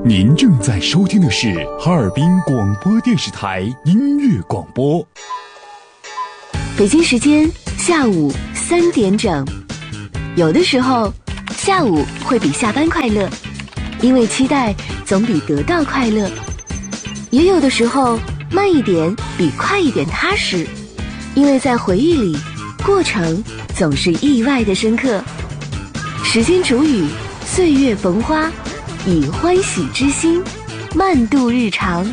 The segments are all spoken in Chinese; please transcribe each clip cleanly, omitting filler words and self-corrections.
您正在收听的是哈尔滨广播电视台音乐广播。 北京时间下午3点整。有的时候，下午会比下班快乐，因为期待总比得到快乐；也有的时候，慢一点比快一点踏实，因为在回忆里，过程总是意外的深刻。时间煮雨，岁月逢花，以欢喜之心慢度日常。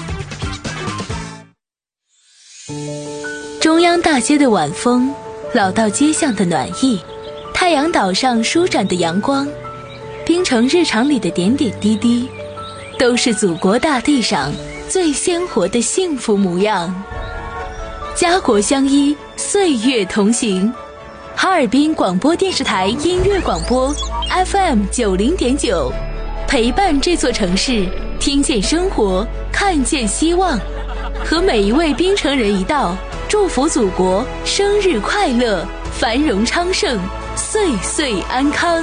中央大街的晚风，老道街巷的暖意，太阳岛上舒展的阳光，冰城日常里的点点滴滴，都是祖国大地上最鲜活的幸福模样。家国相依，岁月同行。哈尔滨广播电视台音乐广播 FM90.9，陪伴这座城市，听见生活，看见希望。和每一位冰城人一道，祝福祖国生日快乐，繁荣昌盛，岁岁安康。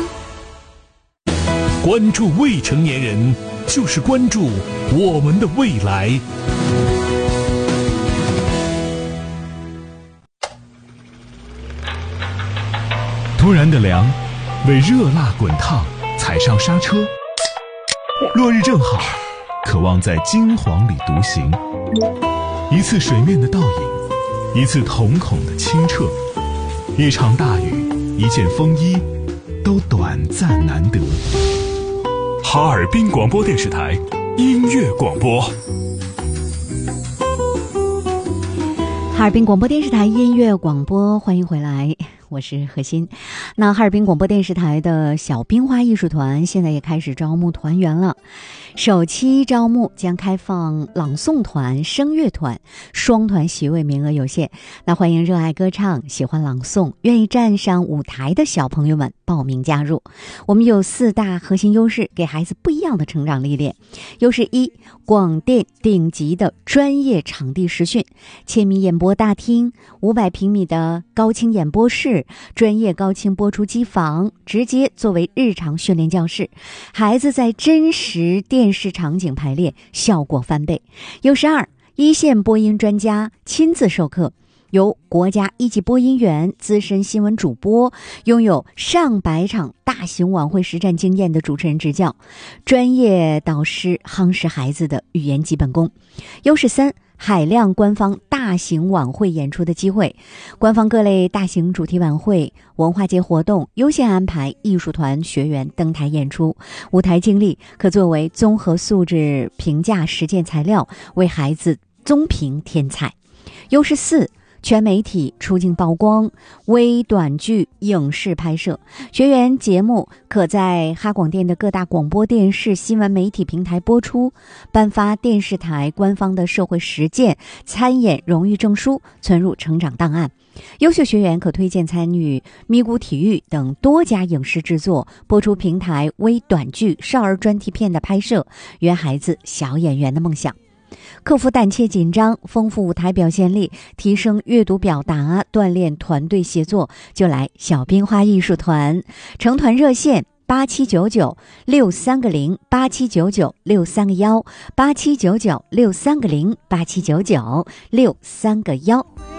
关注未成年人，就是关注我们的未来。突然的凉，为热辣滚烫踩上刹车。落日正好，渴望在金黄里独行。一次水面的倒影，一次瞳孔的清澈，一场大雨，一件风衣，都短暂难得。哈尔滨广播电视台音乐广播。 哈尔滨广播电视台音乐广播，欢迎回来，我是何欣。那哈尔滨广播电视台的小冰花艺术团现在也开始招募团员了，首期招募将开放朗诵团、声乐团，双团席位名额有限。那欢迎热爱歌唱、喜欢朗诵、愿意站上舞台的小朋友们报名加入。我们有4大核心优势，给孩子不一样的成长历练。优势1，广电顶级的专业场地实训，1000米演播大厅，500平米的高清演播室，专业高清播出机房，直接作为日常训练教室，孩子在真实电视场景排练，效果翻倍。优势2，一线播音专家亲自授课，由国家1级播音员、资深新闻主播，拥有上百场大型晚会实战经验的主持人执教，专业导师夯实孩子的语言基本功。优势3，海量官方大型晚会演出的机会，官方各类大型主题晚会、文化节活动优先安排艺术团学员登台演出，舞台经历可作为综合素质评价实践材料，为孩子综评添彩。优势4，全媒体出镜曝光，微短剧影视拍摄，学员节目可在哈广电的各大广播电视新闻媒体平台播出，颁发电视台官方的社会实践参演荣誉证书，存入成长档案。优秀学员可推荐参与咪咕体育等多家影视制作、播出平台微短剧、少儿专题片的拍摄，圆孩子小演员的梦想。克服胆怯紧张，丰富舞台表现力，提升阅读表达，锻炼团队协作，就来小冰花艺术团。成团热线8799-6310，8799-6310，8799-6310，8799-6310。